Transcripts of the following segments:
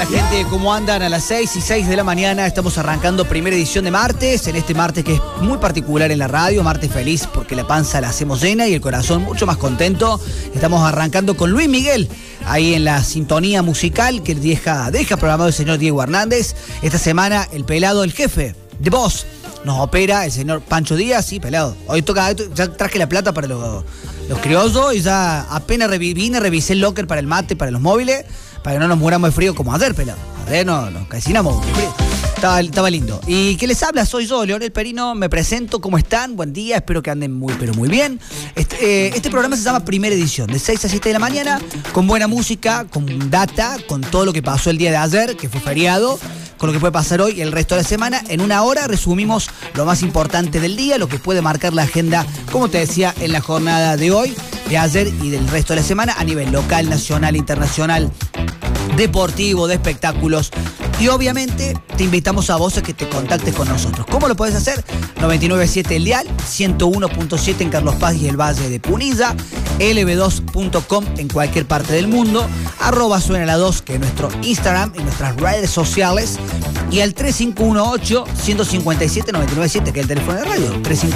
Gente, ¿cómo andan? A las 6:06 de la mañana estamos arrancando primera edición de martes, en este martes que es muy particular en la radio, martes feliz porque la panza la hacemos llena y el corazón mucho más contento. Estamos arrancando con Luis Miguel, ahí en la sintonía musical que deja programado el señor Diego Hernández. Esta semana el pelado, el jefe de voz, nos opera el señor Pancho Díaz, sí, pelado. Hoy toca, ya traje la plata para los criollos y ya apenas revisé el locker para el mate, para los móviles, para que no nos muramos de frío como ayer, pelado. Ayer nos calcinamos de frío. Estaba lindo. ¿Y qué les habla? Soy yo, Leonel Perino, me presento. ¿Cómo están? Buen día, espero que anden muy, pero muy bien. Este programa se llama Primera Edición, de 6 a 7 de la mañana, con buena música, con data, con todo lo que pasó el día de ayer, que fue feriado, con lo que puede pasar hoy y el resto de la semana. En una hora resumimos lo más importante del día, lo que puede marcar la agenda, como te decía, en la jornada de hoy, de ayer y del resto de la semana, a nivel local, nacional, internacional, deportivo, de espectáculos. Y obviamente te invitamos a vos a que te contactes con nosotros. ¿Cómo lo podés hacer? 99.7 el dial, 101.7 en Carlos Paz y el Valle de Punilla, lb2.com en cualquier parte del mundo, @suena2, que es nuestro Instagram y nuestras redes sociales, y al 3518-157-997, que es el teléfono de radio,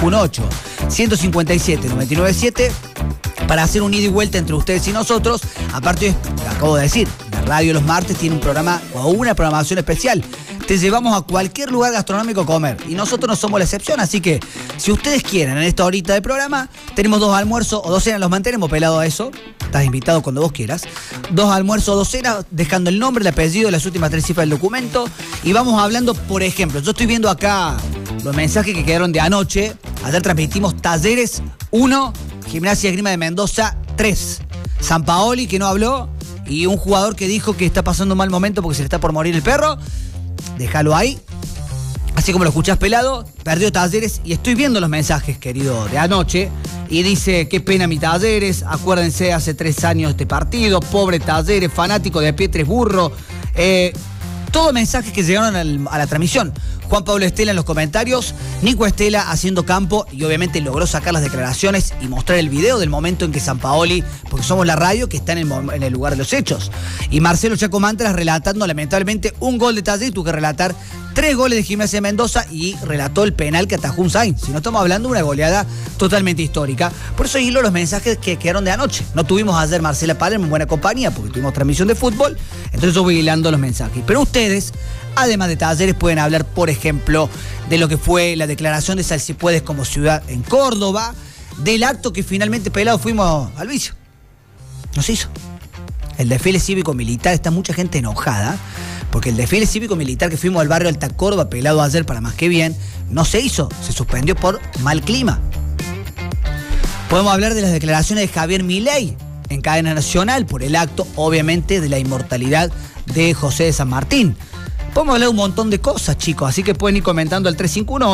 3518-157-997, para hacer un ida y vuelta entre ustedes y nosotros. Aparte, acabo de decir, la radio los martes tiene un programa o una programación especial. Te llevamos a cualquier lugar gastronómico a comer y nosotros no somos la excepción, así que si ustedes quieren en esta horita de programa, tenemos 2 almuerzos o 2 cenas, los mantenemos pelado a eso, estás invitado cuando vos quieras, 2 almuerzos o 2 cenas, dejando el nombre, el apellido, las últimas 3 cifras del documento, y vamos hablando, por ejemplo, yo estoy viendo acá los mensajes que quedaron de anoche. Ayer transmitimos Talleres 1, Gimnasia Esgrima de Mendoza 3, San Paoli, que no habló, y un jugador que dijo que está pasando un mal momento porque se le está por morir el perro. Déjalo ahí. Así como lo escuchás, pelado, perdió Talleres, y estoy viendo los mensajes, querido, de anoche, y dice: qué pena mi Talleres, acuérdense hace 3 años este partido, pobre Talleres, fanático de Pietres Burro. Todos mensajes que llegaron a la transmisión. Juan Pablo Estela en los comentarios, Nico Estela haciendo campo, y obviamente logró sacar las declaraciones y mostrar el video del momento en que San Paoli, porque somos la radio que está en el lugar de los hechos, y Marcelo Chaco Mantras relatando lamentablemente un gol de Talleres, tuvo que relatar 3 goles de Gimnasia de Mendoza y relató el penal que atajó un Sainz. Si no, estamos hablando de una goleada totalmente histórica. Por eso hilo los mensajes que quedaron de anoche. No tuvimos ayer Marcela Palermo en buena compañía porque tuvimos transmisión de fútbol, entonces yo voy hilando los mensajes. Pero ustedes, además de Talleres, pueden hablar, por ejemplo, de lo que fue la declaración de Salsipuedes como ciudad en Córdoba, del acto que finalmente, pelado, fuimos al vicio. Nos hizo. El desfile cívico-militar, está mucha gente enojada, porque el desfile cívico-militar que fuimos al barrio Alta Córdoba, pelado, ayer, para más que bien, no se hizo, se suspendió por mal clima. Podemos hablar de las declaraciones de Javier Milei en cadena nacional por el acto, obviamente, de la inmortalidad de José de San Martín. Podemos hablar de un montón de cosas, chicos, así que pueden ir comentando al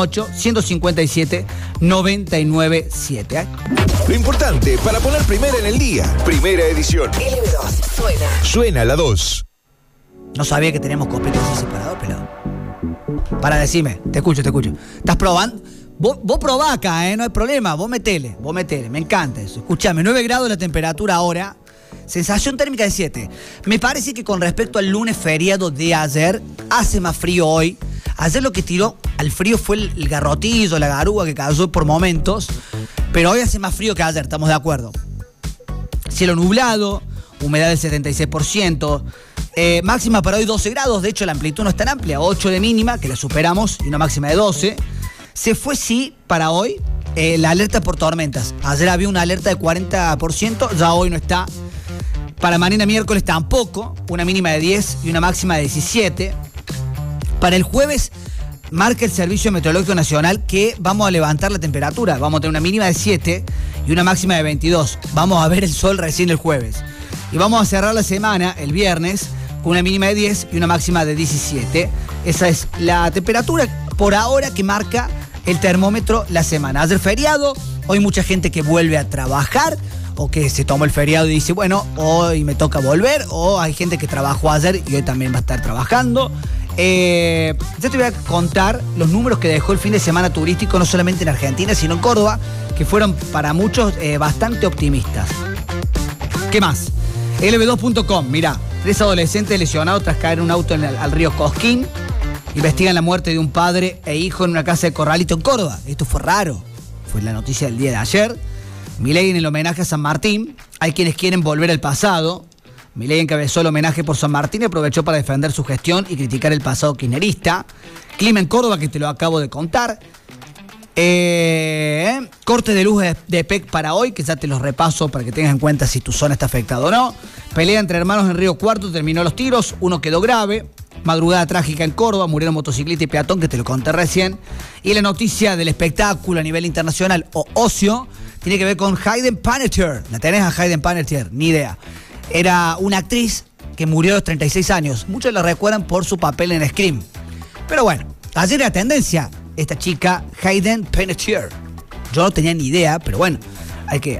3518-157-997. Lo importante para poner primera en el día. Primera edición. LB2 suena. Suena la 2. No sabía que teníamos copetes así separados, pelado. Para, decime, te escucho. ¿Estás probando? Vos probá acá, no hay problema, vos metele, me encanta eso. Escuchame, 9 grados la temperatura ahora, sensación térmica de 7. Me parece que con respecto al lunes feriado de ayer, hace más frío hoy. Ayer lo que tiró al frío fue el garrotillo, la garúa que cayó por momentos, pero hoy hace más frío que ayer, estamos de acuerdo. Cielo nublado, humedad del 76%, máxima para hoy 12 grados, de hecho la amplitud no es tan amplia, 8 de mínima, que la superamos, y una máxima de 12. Se fue, sí, para hoy, la alerta por tormentas. Ayer había una alerta de 40%, ya hoy no está. Para mañana miércoles tampoco, una mínima de 10 y una máxima de 17. Para el jueves marca el Servicio Meteorológico Nacional que vamos a levantar la temperatura. Vamos a tener una mínima de 7 y una máxima de 22. Vamos a ver el sol recién el jueves. Y vamos a cerrar la semana, el viernes, con una mínima de 10 y una máxima de 17. Esa es la temperatura por ahora que marca el termómetro la semana. Ayer feriado, hoy mucha gente que vuelve a trabajar o que se tomó el feriado y dice, bueno, hoy me toca volver, o hay gente que trabajó ayer y hoy también va a estar trabajando. Yo te voy a contar los números que dejó el fin de semana turístico, no solamente en Argentina, sino en Córdoba, que fueron para muchos bastante optimistas. ¿Qué más? lb2.com, mirá, 3 adolescentes lesionados tras caer en un auto al río Cosquín. Investigan la muerte de un padre e hijo en una casa de Corralito en Córdoba. Esto fue raro. Fue la noticia del día de ayer. Milei en el homenaje a San Martín. Hay quienes quieren volver al pasado. Milei encabezó el homenaje por San Martín y aprovechó para defender su gestión y criticar el pasado kirchnerista. Clima en Córdoba, que te lo acabo de contar. Corte de luz de PEC para hoy, que ya te los repaso para que tengas en cuenta si tu zona está afectada o no. Pelea entre hermanos en Río Cuarto, terminó los tiros, uno quedó grave. Madrugada trágica en Córdoba, murieron motociclista y peatón, que te lo conté recién. Y la noticia del espectáculo a nivel internacional o ocio tiene que ver con Hayden Panettiere. ¿La tenés a Hayden Panettiere? Ni idea. Era una actriz que murió a los 36 años. Muchos la recuerdan por su papel en Scream. Pero bueno, ayer era tendencia esta chica, Hayden Panettiere. Yo no tenía ni idea, pero bueno, hay que